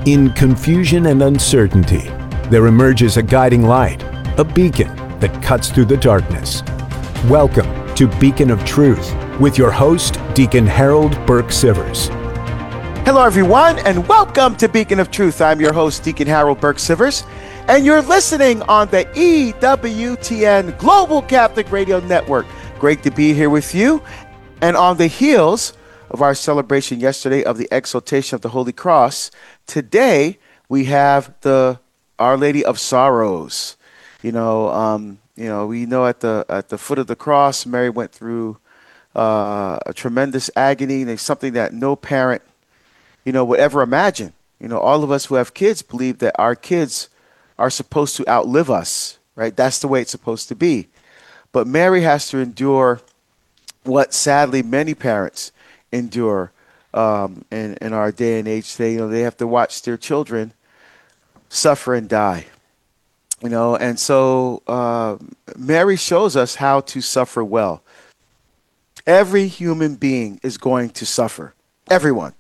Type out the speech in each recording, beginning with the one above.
In confusion and uncertainty, there emerges a guiding light, a beacon that cuts through the darkness. Welcome to Beacon of Truth with your host, Deacon Harold Burke Sivers. Hello, everyone, and welcome to Beacon of Truth. I'm your host, Deacon Harold Burke Sivers, and you're listening on the EWTN Global Catholic Radio Network. Great to be here with you. And on the heels of our celebration yesterday of the exaltation of the Holy Cross, today we have the Our Lady of Sorrows. We know at the foot of the cross, Mary went through a tremendous agony. There's something that no parent, would ever imagine. All of us who have kids believe that our kids are supposed to outlive us, right? That's the way it's supposed to be. But Mary has to endure what sadly many parents endure in our day and age today. They have to watch their children suffer and die. And so Mary shows us how to suffer well. Every human being is going to suffer. Everyone.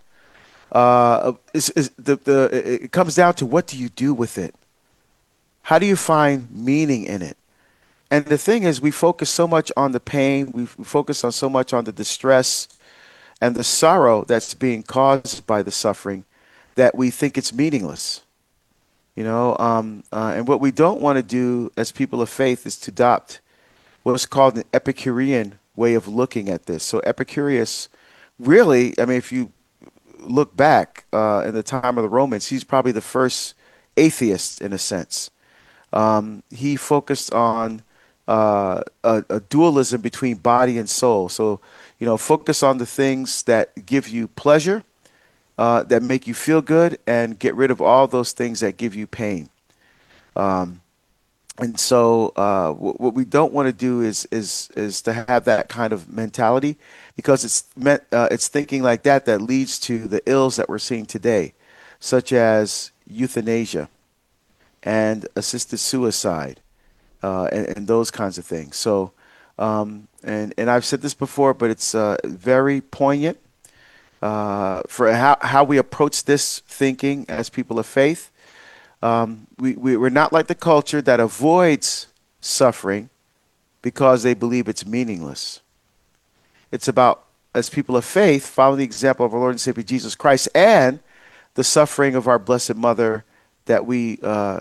It comes down to, what do you do with it? How do you find meaning in it? And the thing is, we focus so much on the pain, we focus on so much on the distress and the sorrow that's being caused by the suffering, that we think it's meaningless. And what we don't want to do as people of faith is to adopt what's called an Epicurean way of looking at this. So Epicurus, really, if you look back in the time of the Romans, he's probably the first atheist in a sense. He focused on a dualism between body and soul. So, focus on the things that give you pleasure, that make you feel good, and get rid of all those things that give you pain. And so what we don't want to do is to have that kind of mentality, because it's thinking like that leads to the ills that we're seeing today, such as euthanasia and assisted suicide. And those kinds of things. So, and I've said this before, but it's very poignant for how we approach this thinking as people of faith. We're not like the culture that avoids suffering because they believe it's meaningless. It's about, as people of faith, following the example of our Lord and Savior Jesus Christ and the suffering of our Blessed Mother that we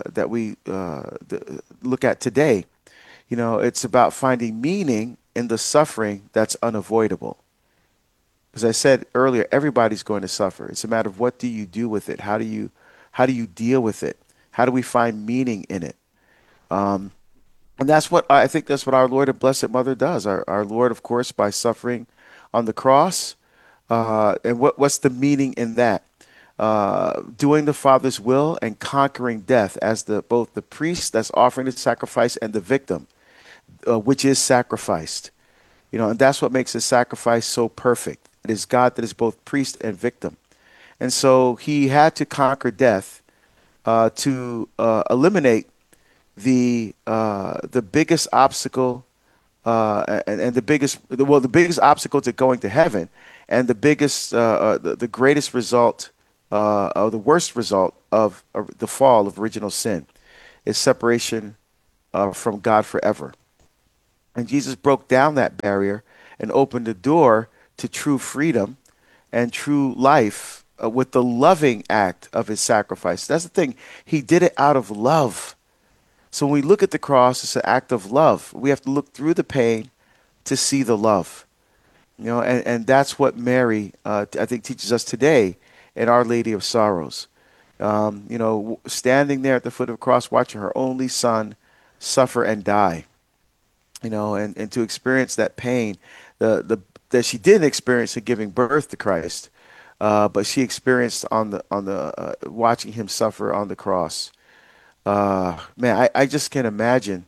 look at today. It's about finding meaning in the suffering that's unavoidable. As I said earlier, everybody's going to suffer. It's a matter of, what do you do with it? How do you deal with it? How do we find meaning in it? And that's what our Lord and Blessed Mother does. Our Lord, of course, by suffering on the cross. And what's the meaning in that? Doing the Father's will and conquering death as both the priest that's offering the sacrifice and the victim, which is sacrificed. And that's what makes the sacrifice so perfect. It is God that is both priest and victim. And so he had to conquer death to eliminate the biggest obstacle the biggest obstacle to going to heaven, and the greatest result, or the worst result of the fall of original sin, is separation from God forever. And Jesus broke down that barrier and opened the door to true freedom and true life with the loving act of his sacrifice. That's the thing. He did it out of love. So when we look at the cross, it's an act of love. We have to look through the pain to see the love. And that's what Mary, I think, teaches us today in Our Lady of Sorrows. Standing there at the foot of the cross, watching her only son suffer and die. And to experience that pain, that she didn't experience in giving birth to Christ, but she experienced on the watching him suffer on the cross. Man, I just can't imagine.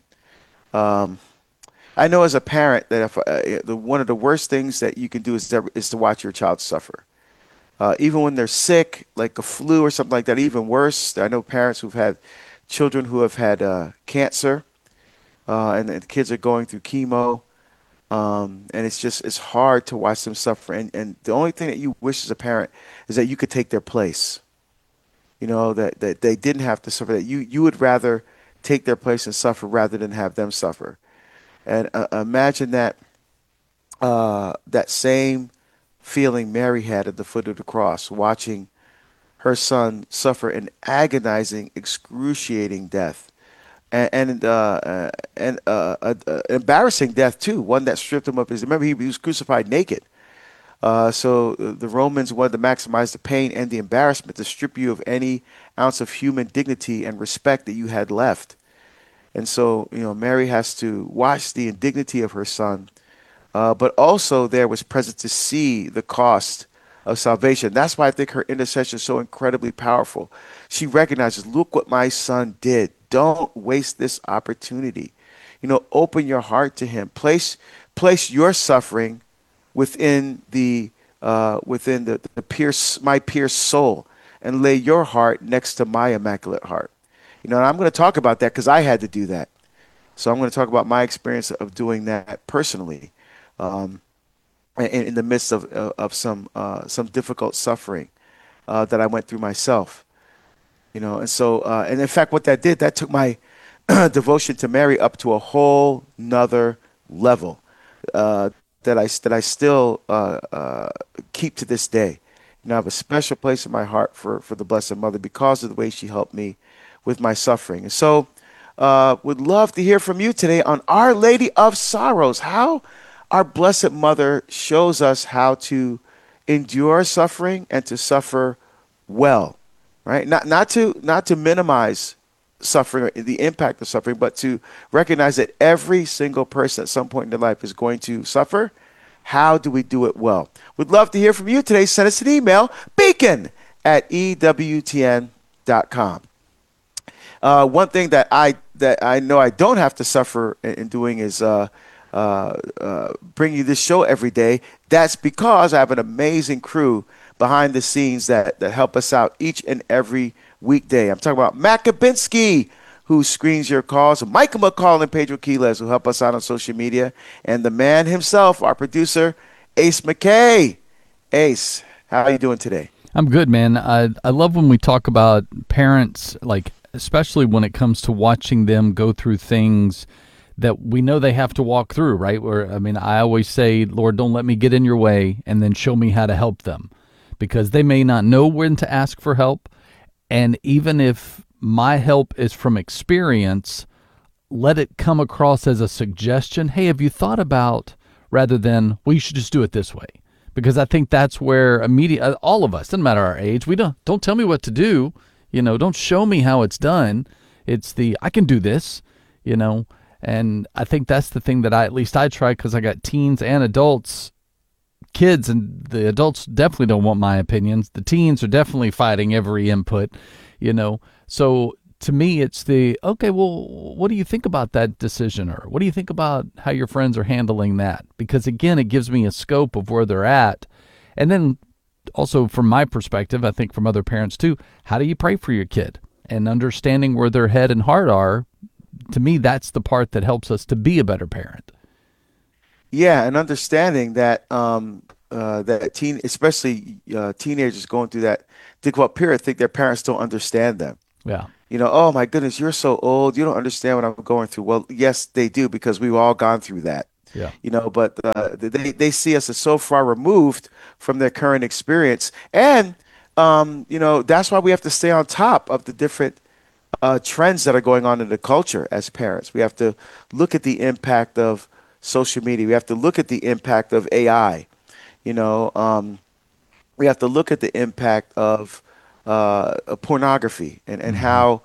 I know as a parent that if one of the worst things that you can do is to watch your child suffer. Even when they're sick, like a flu or something like that, even worse. I know parents who've had children who have had cancer, and the kids are going through chemo. And it's hard to watch them suffer. And the only thing that you wish as a parent is that you could take their place. that they didn't have to suffer, that you would rather take their place and suffer rather than have them suffer. And imagine that same feeling Mary had at the foot of the cross, watching her son suffer an agonizing, excruciating death, and embarrassing death too, one that stripped him of his. Remember, he was crucified naked. So the Romans wanted to maximize the pain and the embarrassment to strip you of any ounce of human dignity and respect that you had left. And so, Mary has to watch the indignity of her son, but also there was present to see the cost of salvation. That's why I think her intercession is so incredibly powerful. She recognizes, look what my son did. Don't waste this opportunity. Open your heart to him. Place your suffering within the pierce my pierced soul, and lay your heart next to my immaculate heart. And I'm going to talk about that because I had to do that. So I'm going to talk about my experience of doing that personally, in the midst of some difficult suffering that I went through myself. And so and in fact, what that took my devotion to Mary up to a whole nother level. That I still keep to this day. I have a special place in my heart for the Blessed Mother because of the way she helped me with my suffering. And so would love to hear from you today on Our Lady of Sorrows, how our Blessed Mother shows us how to endure suffering and to suffer well, right? Not to minimize suffering or the impact of suffering, but to recognize that every single person at some point in their life is going to suffer. How do we do it well? We'd love to hear from you today. Send us an email, beacon@ewtn.com. One thing that I know I don't have to suffer in doing is bring you this show every day. That's because I have an amazing crew behind the scenes that help us out each and every weekday. I'm talking about Matt Kabinski, who screens your calls, Michael McCall and Pedro Quiles, who help us out on social media, and the man himself, our producer, Ace McKay. Ace, how are you doing today? I'm good, man. I love when we talk about parents, like especially when it comes to watching them go through things that we know they have to walk through, right? I always say, Lord, don't let me get in your way, and then show me how to help them, because they may not know when to ask for help. And even if my help is from experience, let it come across as a suggestion. Hey, have you thought about, rather than, well, you should just do it this way. Because I think that's where all of us, doesn't matter our age, we don't tell me what to do, don't show me how it's done. It's I can do this, and I think that's the thing that at least I try, because I got teens and adults, kids, and the adults definitely don't want my opinions. The teens are definitely fighting every input, So to me, it's okay, well, what do you think about that decision? Or what do you think about how your friends are handling that? Because again, it gives me a scope of where they're at. And then also from my perspective, I think from other parents too, how do you pray for your kid? And understanding where their head and heart are, to me, that's the part that helps us to be a better parent. Yeah, and understanding that especially teenagers going through that difficult period, think their parents don't understand them. Yeah. Oh my goodness, you're so old. You don't understand what I'm going through. Well, yes, they do, because we've all gone through that. Yeah. But they see us as so far removed from their current experience. And, that's why we have to stay on top of the different trends that are going on in the culture as parents. We have to look at the impact of social media. We have to look at the impact of AI. We have to look at the impact of pornography and how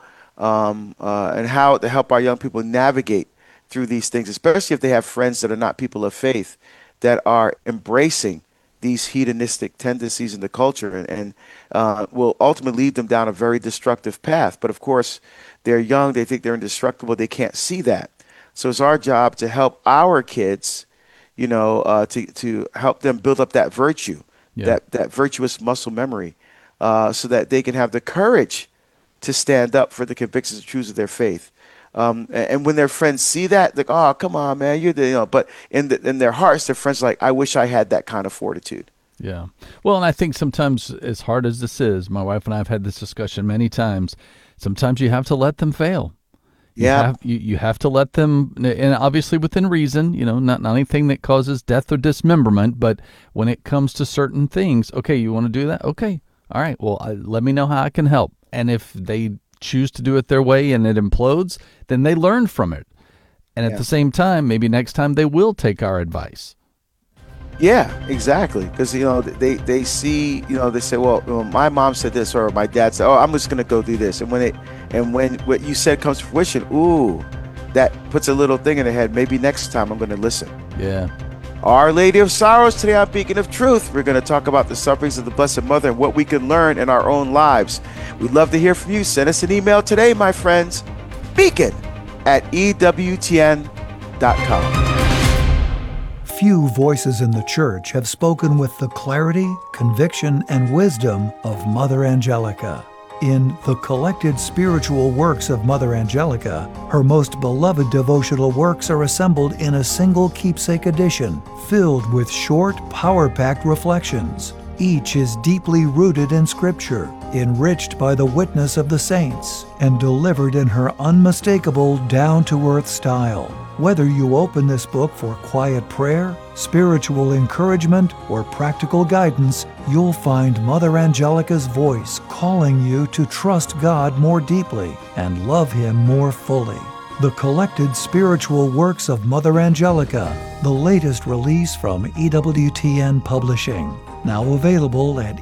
to help our young people navigate through these things, especially if they have friends that are not people of faith, that are embracing these hedonistic tendencies in the culture and will ultimately lead them down a very destructive path. But of course, they're young, they think they're indestructible, they can't see that. So it's our job to help our kids, to help them build up that virtue, that virtuous muscle memory, so that they can have the courage to stand up for the convictions and truths of their faith. And when their friends see that, they're like, oh, come on, man, but in their hearts, their friends are like, I wish I had that kind of fortitude. Yeah. Well, and I think sometimes, as hard as this is, my wife and I have had this discussion many times. Sometimes you have to let them fail. Yeah. You have to let them, and obviously within reason, not anything that causes death or dismemberment, but when it comes to certain things, okay, you want to do that? Okay. All right. Well, let me know how I can help. And if they choose to do it their way and it implodes, then they learn from it. And at the same time, maybe next time they will take our advice. Yeah, exactly. Because they see, they say, well, my mom said this, or my dad said, oh, I'm just gonna go do this. And when what you said comes to fruition, ooh, that puts a little thing in their head. Maybe next time I'm gonna listen. Yeah. Our Lady of Sorrows today on Beacon of Truth. We're going to talk about the sufferings of the Blessed Mother and what we can learn in our own lives. We'd love to hear from you. Send us an email today, my friends. beacon@ewtn.com. Few voices in the church have spoken with the clarity, conviction, and wisdom of Mother Angelica. In The Collected Spiritual Works of Mother Angelica, her most beloved devotional works are assembled in a single keepsake edition, filled with short, power-packed reflections. Each is deeply rooted in Scripture, enriched by the witness of the saints, and delivered in her unmistakable, down-to-earth style. Whether you open this book for quiet prayer, spiritual encouragement, or practical guidance, you'll find Mother Angelica's voice calling you to trust God more deeply and love Him more fully. The Collected Spiritual Works of Mother Angelica, the latest release from EWTN Publishing. Now available at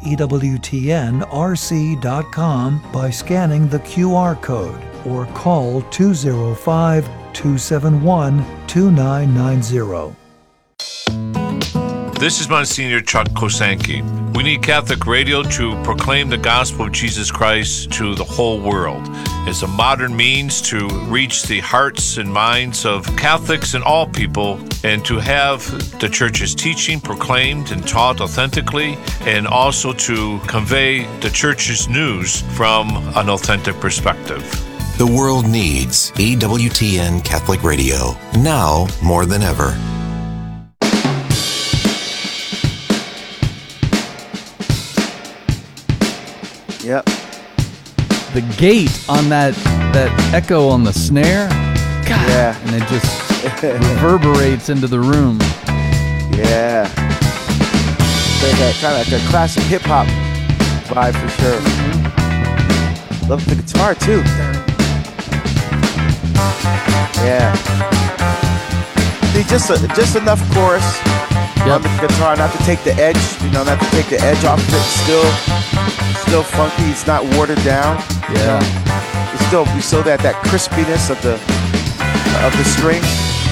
EWTNRC.com by scanning the QR code or call 205-271-2990. This is Monsignor Chuck Kosanke. We need Catholic radio to proclaim the gospel of Jesus Christ to the whole world. It's a modern means to reach the hearts and minds of Catholics and all people, and to have the Church's teaching proclaimed and taught authentically, and also to convey the Church's news from an authentic perspective. The world needs EWTN Catholic Radio, now more than ever. Yep. The gate on that echo on the snare, God, Yeah. and it just reverberates into the room. Yeah. That kind of like a classic hip hop vibe for sure. Love the guitar too. Yeah. See, just enough chorus on the guitar, not to take the edge, not to take the edge off of it. Still funky. It's not watered down. Yeah. It's you still that crispiness of the strings.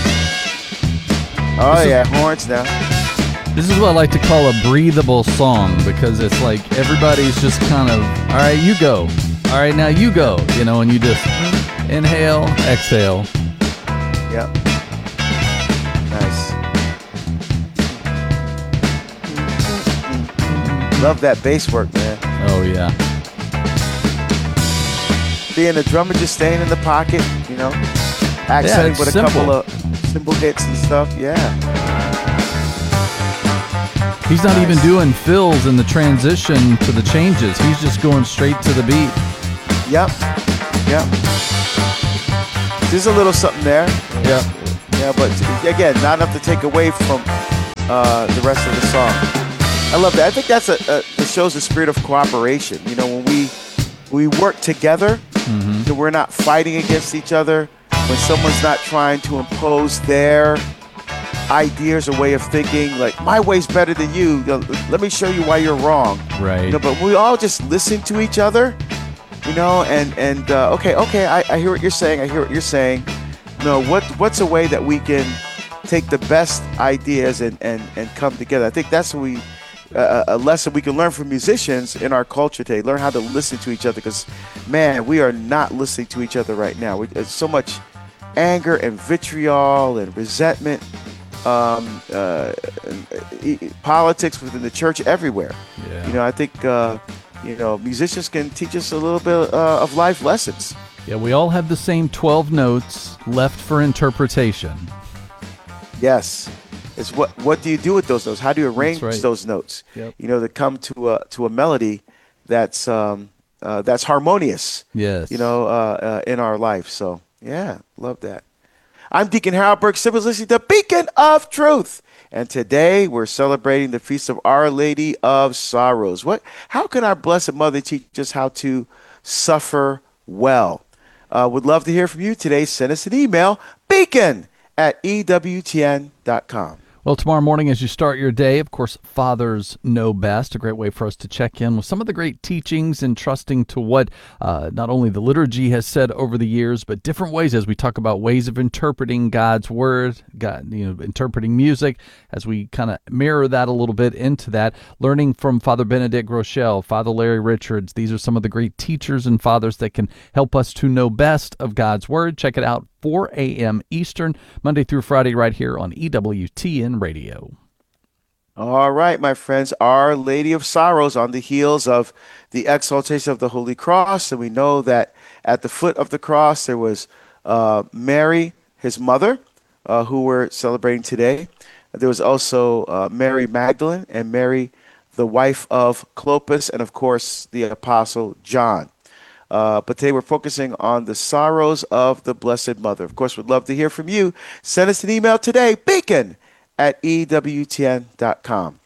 Oh yeah, horns now. This is what I like to call a breathable song, because it's like everybody's just kind of, all right, you go. All right, now you go. And you just inhale, exhale. Yep. Nice. Love that bass work, man. Oh, yeah. Being the drummer just staying in the pocket, accenting it's with a simple. couple of cymbal hits and stuff. Yeah. He's not even doing fills in the transition to the changes. He's just going straight to the beat. Yep. There's a little something there. Yeah. Yeah, but again, not enough to take away from the rest of the song. I love that. I think that shows the spirit of cooperation. When we work together, that we're not fighting against each other. When someone's not trying to impose their ideas or way of thinking, like my way's better than you. Let me show you why you're wrong. Right. But we all just listen to each other. Okay, I hear what you're saying. I hear what you're saying. What's a way that we can take the best ideas and come together? I think that's what a lesson we can learn from musicians in our culture today. Learn how to listen to each other, because, man, we are not listening to each other right now. There's so much anger and vitriol and resentment, politics within the church everywhere. Yeah. I think musicians can teach us a little bit of life lessons. Yeah, we all have the same 12 notes left for interpretation. Yes. It's what do you do with those notes? How do you arrange right. those notes? Yep. To come to a melody that's harmonious. Yes. In our life. So yeah, love that. I'm Deacon Harold Burke Simmons, listening to Beacon of Truth. And today we're celebrating the feast of Our Lady of Sorrows. How can our Blessed Mother teach us how to suffer well? Would love to hear from you today. Send us an email, beacon@ewtn.com. Well, tomorrow morning as you start your day, of course, fathers know best. A great way for us to check in with some of the great teachings and trusting to what not only the liturgy has said over the years, but different ways as we talk about ways of interpreting God's word, interpreting music, as we kind of mirror that a little bit into that, learning from Father Benedict Groeschel, Father Larry Richards. These are some of the great teachers and fathers that can help us to know best of God's word. Check it out. 4 a.m. Eastern, Monday through Friday, right here on EWTN Radio. All right, my friends, Our Lady of Sorrows on the heels of the exaltation of the Holy Cross. And we know that at the foot of the cross, there was Mary, his mother, who we're celebrating today. There was also Mary Magdalene and Mary, the wife of Clopas, and of course, the Apostle John. But today we're focusing on the sorrows of the Blessed Mother. Of course, we'd love to hear from you. Send us an email today, beacon@ewtn.com.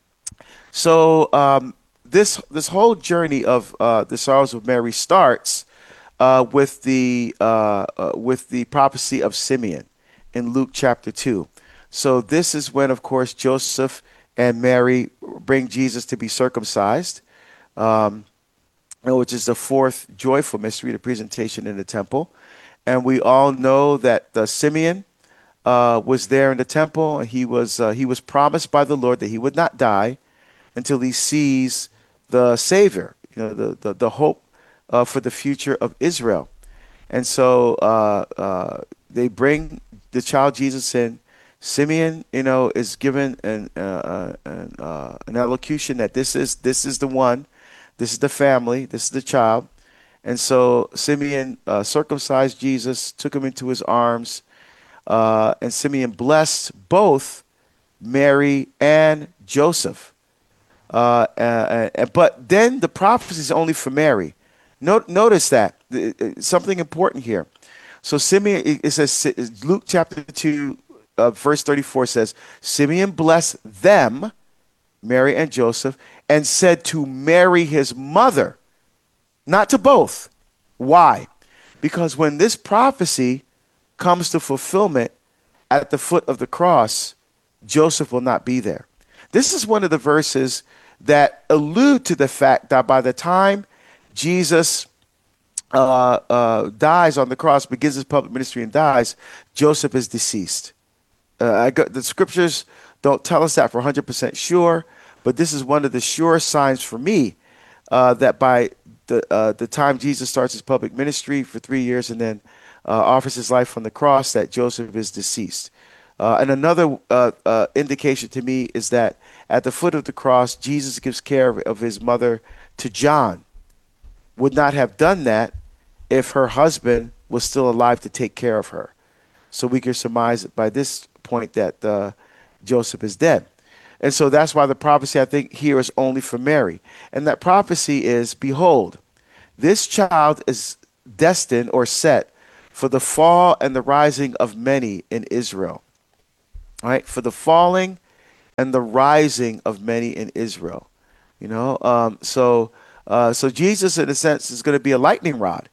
So this whole journey of the sorrows of Mary starts with the prophecy of Simeon in Luke chapter 2. So this is when, of course, Joseph and Mary bring Jesus to be circumcised. Which is the fourth joyful mystery, the presentation in the temple. And we all know that Simeon was there in the temple, and he was promised by the Lord that he would not die until he sees the Savior, the hope for the future of Israel. And so they bring the child Jesus in. Simeon, is given an elocution that this is the one. This is the family. This is the child. And so Simeon circumcised Jesus, took him into his arms, and Simeon blessed both Mary and Joseph. But then the prophecy is only for Mary. Notice that. Something important here. So Simeon, it says, Luke chapter 2, verse 34 says, Simeon blessed them, Mary and Joseph, and said to Mary, his mother, not to both. Why? Because when this prophecy comes to fulfillment at the foot of the cross, Joseph will not be there. This is one of the verses that allude to the fact that by the time Jesus dies on the cross, begins his public ministry and dies, Joseph is deceased. The scriptures don't tell us that for 100% sure, but this is one of the sure signs for me that by the time Jesus starts his public ministry for 3 years and then offers his life on the cross, that Joseph is deceased. And another indication to me is that at the foot of the cross, Jesus gives care of his mother to John. Would not have done that if her husband was still alive to take care of her. So we can surmise by this point that Joseph is dead. And so that's why the prophecy, I think, here is only for Mary. And that prophecy is, behold, this child is destined or set for the fall and the rising of many in Israel. All right, for the falling and the rising of many in Israel. So Jesus, in a sense, is going to be a lightning rod.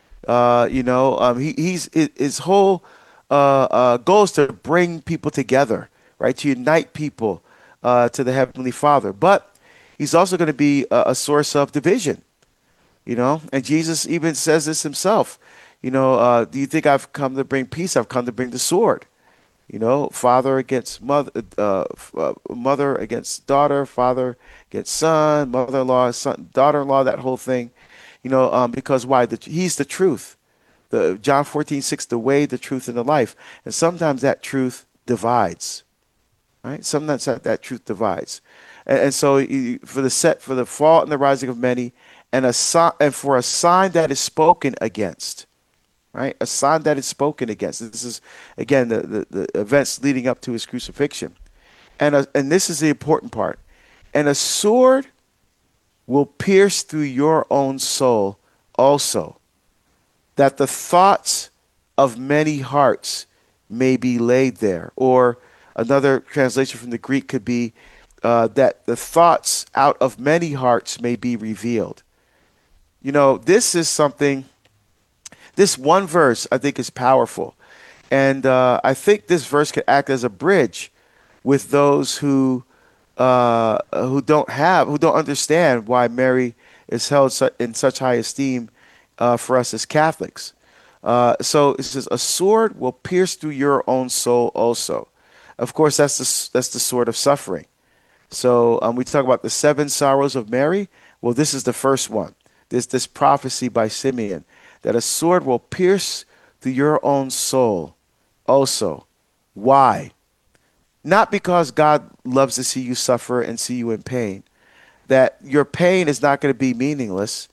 His whole goal is to bring people together, right, to unite people to the Heavenly Father. But he's also going to be a source of division, and Jesus even says this himself. Do you think I've come to bring peace? I've come to bring the sword. Father against mother, mother against daughter, father against son, mother-in-law, son, daughter-in-law, that whole thing. Because why? He's the truth. John 14:6, the way, the truth, and the life. And sometimes that truth divides. Right? Sometimes that truth divides. And so for the fall and the rising of many, and for a sign that is spoken against. Right? A sign that is spoken against. This is, again, the events leading up to his crucifixion. And this is the important part. And a sword will pierce through your own soul also, that the thoughts of many hearts may be laid there. Or another translation from the Greek could be that the thoughts out of many hearts may be revealed. You know, this is something, this one verse I think is powerful. And I think this verse could act as a bridge with those who don't understand why Mary is held in such high esteem for us as Catholics. So it says, a sword will pierce through your own soul also. Of course, that's the sword of suffering. So we talk about the 7 sorrows of Mary. Well, this is the first one. There's this prophecy by Simeon that a sword will pierce through your own soul also. Why? Not because God loves to see you suffer and see you in pain. That your pain is not going to be meaningless.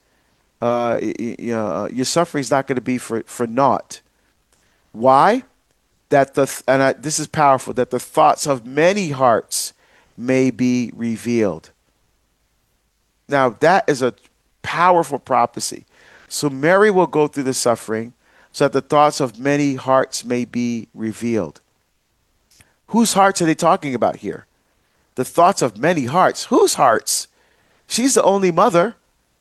Your suffering is not going to be for naught. Why? This is powerful, that the thoughts of many hearts may be revealed. Now, that is a powerful prophecy. So Mary will go through the suffering so that the thoughts of many hearts may be revealed. Whose hearts are they talking about here? The thoughts of many hearts. Whose hearts? She's the only mother.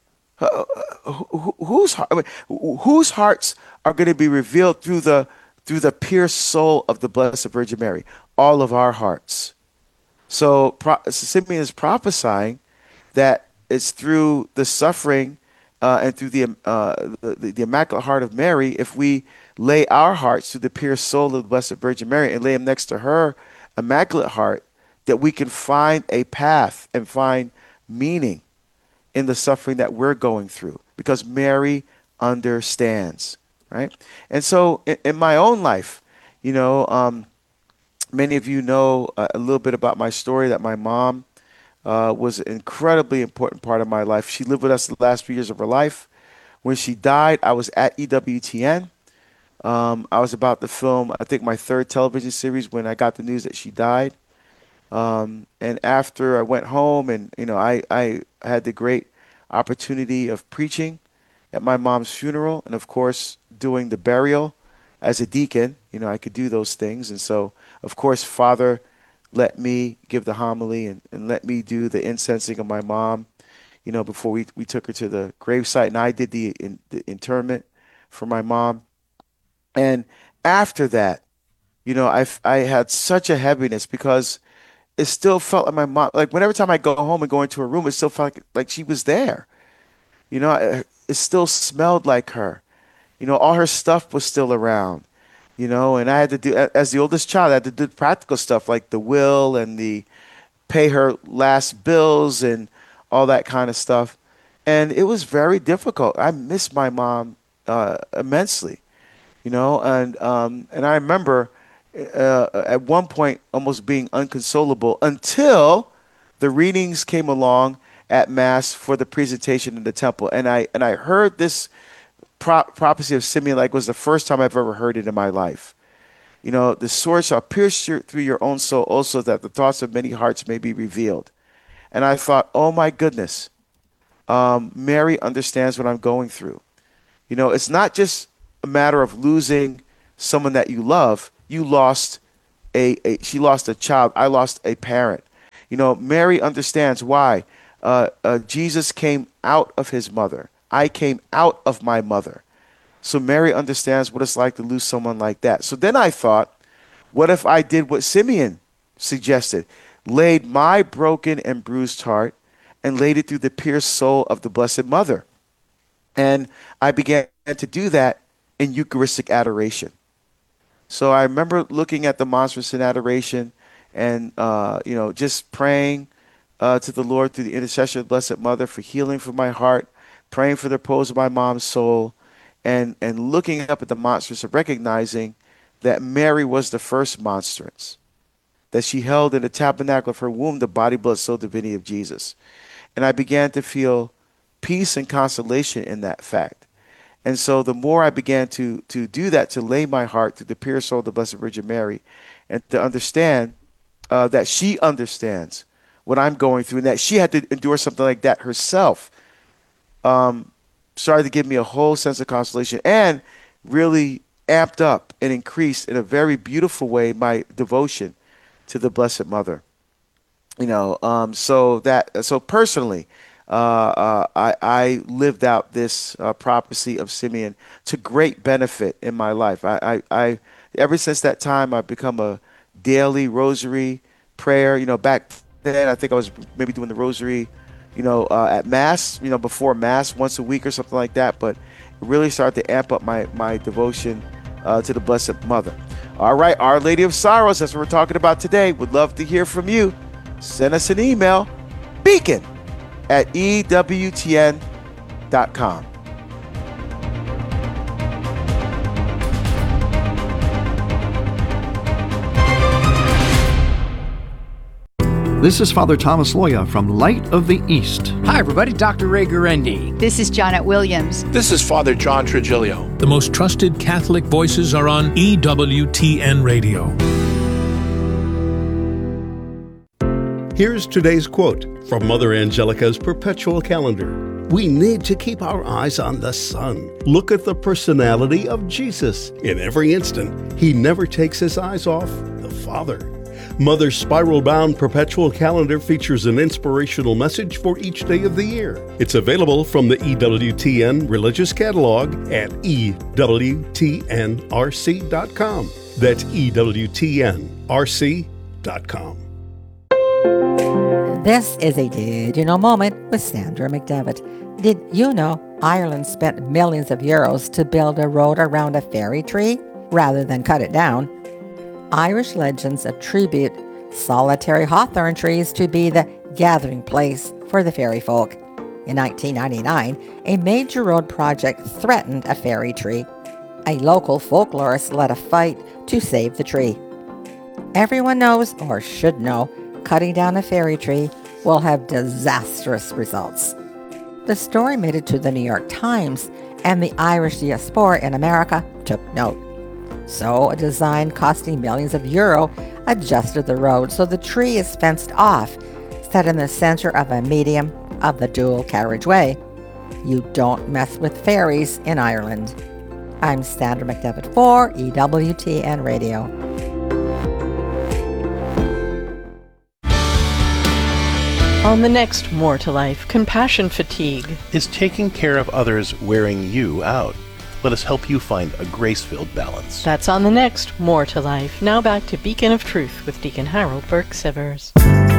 Whose hearts are going to be revealed through the pierced soul of the Blessed Virgin Mary? All of our hearts. So Simeon is prophesying that it's through the suffering and through the Immaculate Heart of Mary, if we lay our hearts through the pierced soul of the Blessed Virgin Mary and lay them next to her Immaculate Heart, that we can find a path and find meaning in the suffering that we're going through, because Mary understands, right? And so in my own life, many of you know a little bit about my story, that my mom was an incredibly important part of my life. She lived with us the last few years of her life. When she died, I was at EWTN. I was about to film, I think, my 3rd television series when I got the news that she died. And after I went home and, I had the great opportunity of preaching at my mom's funeral and, of course, doing the burial as a deacon. I could do those things. And so, of course, Father let me give the homily and let me do the incensing of my mom, before we took her to the gravesite. And I did the interment for my mom. And after that, I had such a heaviness, because it still felt like my mom, like whenever time I go home and go into her room, it still felt like she was there. It still smelled like her. All her stuff was still around. And I had to do, as the oldest child, I had to do practical stuff like the will and the pay her last bills and all that kind of stuff. And it was very difficult. I miss my mom immensely, and I remember at one point almost being unconsolable until the readings came along at Mass for the presentation in the temple. And I heard this prophecy of Simeon like was the first time I've ever heard it in my life. The sword shall pierce through your own soul also, that the thoughts of many hearts may be revealed. And I thought, oh my goodness, Mary understands what I'm going through. It's not just a matter of losing someone that you love. You lost she lost a child. I lost a parent. Mary understands why. Jesus came out of his mother. I came out of my mother. So Mary understands what it's like to lose someone like that. So then I thought, what if I did what Simeon suggested? Laid my broken and bruised heart and laid it through the pierced soul of the Blessed Mother. And I began to do that in Eucharistic adoration. So I remember looking at the monstrance in adoration and, just praying to the Lord through the intercession of the Blessed Mother for healing for my heart, praying for the repose of my mom's soul, and looking up at the monstrance and recognizing that Mary was the first monstrance, that she held in the tabernacle of her womb the body, blood, soul, divinity of Jesus. And I began to feel peace and consolation in that fact. And so the more I began to do that, to lay my heart through the pure soul of the Blessed Virgin Mary, and to understand that she understands what I'm going through and that she had to endure something like that herself, started to give me a whole sense of consolation and really amped up and increased in a very beautiful way my devotion to the Blessed Mother. So personally, I lived out this prophecy of Simeon to great benefit in my life. I ever since that time, I've become a daily rosary prayer. Back then, I think I was maybe doing the rosary, at Mass, before Mass once a week or something like that. But it really started to amp up my devotion to the Blessed Mother. All right, Our Lady of Sorrows, that's what we're talking about today. Would love to hear from you. Send us an email, beacon@ewtn.com. This is Father Thomas Loya from Light of the East. Hi, everybody. Dr. Ray Guarendi. This is Janet Williams. This is Father John Trigilio. The most trusted Catholic voices are on EWTN Radio. Here's today's quote from Mother Angelica's Perpetual Calendar. We need to keep our eyes on the Son. Look at the personality of Jesus. In every instant, he never takes his eyes off the Father. Mother's spiral-bound Perpetual Calendar features an inspirational message for each day of the year. It's available from the EWTN Religious Catalog at EWTNRC.com. That's EWTNRC.com. This is a Did You Know moment with Sandra McDevitt. Did you know Ireland spent millions of euros to build a road around a fairy tree rather than cut it down? Irish legends attribute solitary hawthorn trees to be the gathering place for the fairy folk. In 1999, a major road project threatened a fairy tree. A local folklorist led a fight to save the tree. Everyone knows, or should know, cutting down a fairy tree will have disastrous results. The story made it to the New York Times, and the Irish diaspora in America took note. So a design costing millions of euro adjusted the road so the tree is fenced off, set in the center of a medium of the dual carriageway. You don't mess with fairies in Ireland. I'm Sandra McDevitt for EWTN Radio. On the next More to Life, compassion fatigue. Is taking care of others wearing you out? Let us help you find a grace-filled balance. That's on the next More to Life. Now back to Beacon of Truth with Deacon Harold Burke-Sivers.